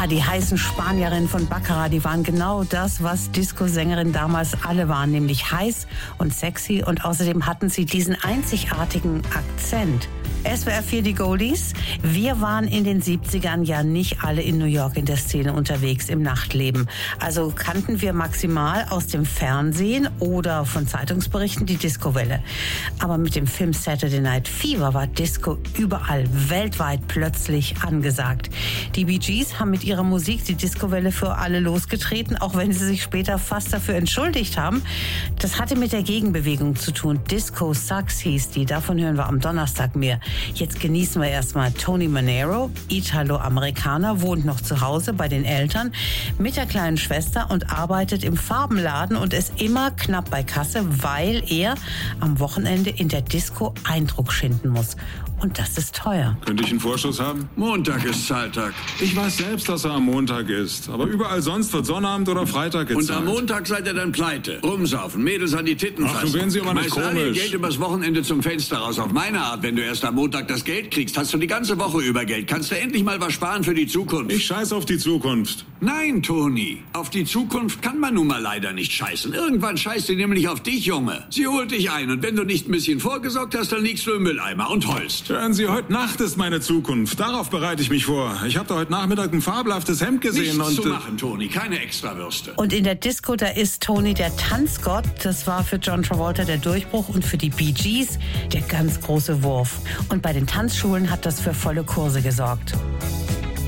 Ja, die heißen Spanierinnen von Baccarat, die waren genau das, was Disco-Sängerinnen damals alle waren, nämlich heiß und sexy, und außerdem hatten sie diesen einzigartigen Akzent. SWR 4, die Goldies. Wir waren in den 70ern ja nicht alle in New York in der Szene unterwegs, im Nachtleben. Also kannten wir maximal aus dem Fernsehen oder von Zeitungsberichten die Discowelle. Aber mit dem Film Saturday Night Fever war Disco überall, weltweit plötzlich angesagt. Die Bee Gees haben mit ihrer Musik die Discowelle für alle losgetreten, auch wenn sie sich später fast dafür entschuldigt haben. Das hatte mit der Gegenbewegung zu tun. Disco Sucks hieß die, davon hören wir am Donnerstag mehr. Jetzt genießen wir erstmal Tony Manero, Italo-Amerikaner, wohnt noch zu Hause bei den Eltern mit der kleinen Schwester und arbeitet im Farbenladen und ist immer knapp bei Kasse, weil er am Wochenende in der Disco Eindruck schinden muss. Und das ist teuer. Könnte ich einen Vorschuss haben? Montag ist Zahltag. Ich weiß selbst, dass er am Montag ist. Aber überall sonst wird Sonnabend oder Freitag gezahlt. Und am Montag seid ihr dann pleite. Rumsaufen, Mädels an die Titten fassen. Ach, du werden sie aber nicht Schmeißt alle ihr komisch. Geld übers Wochenende zum Fenster raus. Auf meine Art, wenn du erst am Montag das Geld kriegst, hast du die ganze Woche über Geld. Kannst du endlich mal was sparen für die Zukunft? Ich scheiß auf die Zukunft. Nein, Toni. Auf die Zukunft kann man nun mal leider nicht scheißen. Irgendwann scheißt sie nämlich auf dich, Junge. Sie holt dich ein und wenn du nicht ein bisschen vorgesorgt hast, dann liegst du im Mülleimer und heulst. Hören Sie, heute Nacht ist meine Zukunft. Darauf bereite ich mich vor. Ich habe da heute Nachmittag ein fabelhaftes Hemd gesehen. Nichts und zu machen, Toni. Keine Extrawürste. Und in der Disco, da ist Tony der Tanzgott. Das war für John Travolta der Durchbruch und für die Bee Gees der ganz große Wurf. Und bei den Tanzschulen hat das für volle Kurse gesorgt.